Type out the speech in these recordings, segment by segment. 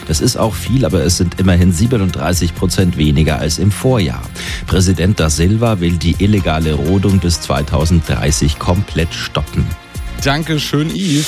Das ist auch viel, aber es sind immerhin 37% weniger als im Vorjahr. Präsident da Silva will die illegale Rodung bis 2030 komplett stoppen. Dankeschön, Yves.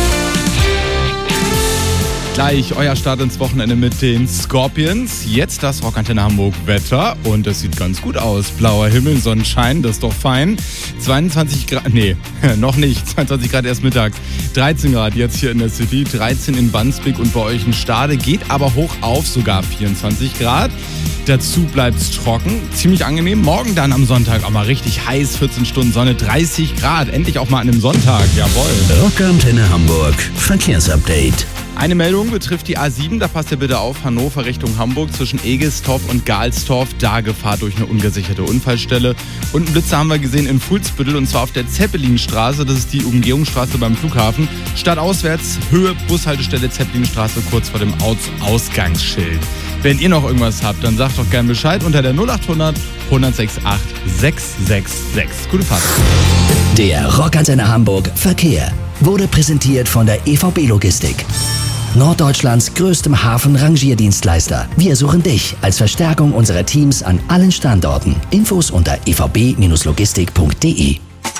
Gleich euer Start ins Wochenende mit den Scorpions. Jetzt das Rockantenne Hamburg Wetter und es sieht ganz gut aus. Blauer Himmel, Sonnenschein, das ist doch fein. 22 Grad, nee, noch nicht. 22 Grad erst Mittag. 13 Grad jetzt hier in der City, 13 in Wandsbek und bei euch in Stade. Geht aber hoch auf sogar 24 Grad. Dazu bleibt es trocken, ziemlich angenehm. Morgen dann am Sonntag auch mal richtig heiß, 14 Stunden Sonne, 30 Grad. Endlich auch mal an einem Sonntag, jawohl. Rockantenne Hamburg, Verkehrsupdate. Eine Meldung betrifft die A7, da passt ihr bitte auf, Hannover Richtung Hamburg zwischen Egestorf und Galstorf, da Gefahr durch eine ungesicherte Unfallstelle. Und einen Blitzer haben wir gesehen in Fuhlsbüttel und zwar auf der Zeppelinstraße, das ist die Umgehungsstraße beim Flughafen. Stadtauswärts, Höhe Bushaltestelle Zeppelinstraße, kurz vor dem Ausgangsschild. Wenn ihr noch irgendwas habt, dann sagt doch gerne Bescheid unter der 0800 106 666. Gute Fahrt. Der Rockantenne Hamburg Verkehr wurde präsentiert von der EVB Logistik. Norddeutschlands größtem Hafen-Rangierdienstleister. Wir suchen dich als Verstärkung unserer Teams an allen Standorten. Infos unter evb-logistik.de.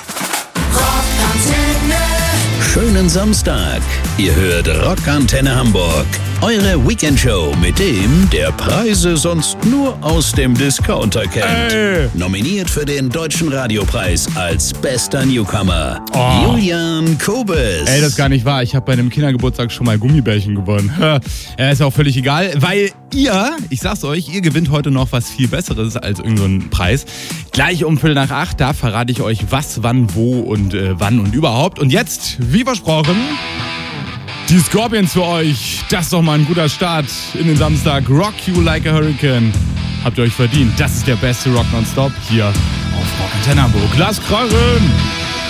Schönen Samstag. Ihr hört Rockantenne Hamburg. Eure Weekendshow mit dem, der Preise sonst nur aus dem Discounter kennt. Nominiert für den Deutschen Radiopreis als bester Newcomer. Julian Kobes. Das ist gar nicht wahr. Ich habe bei einem Kindergeburtstag schon mal Gummibärchen gewonnen. Ist auch völlig egal, weil ich sag's euch, ihr gewinnt heute noch was viel Besseres als irgendeinen Preis. Gleich um 7:45, da verrate ich euch was, wann, wo und wann und überhaupt. Und jetzt, wie versprochen, die Scorpions für euch. Das ist doch mal ein guter Start in den Samstag. Rock You Like a Hurricane. Habt ihr euch verdient. Das ist der beste Rock nonstop hier auf Rockantenne Hamburg. Lasst krören!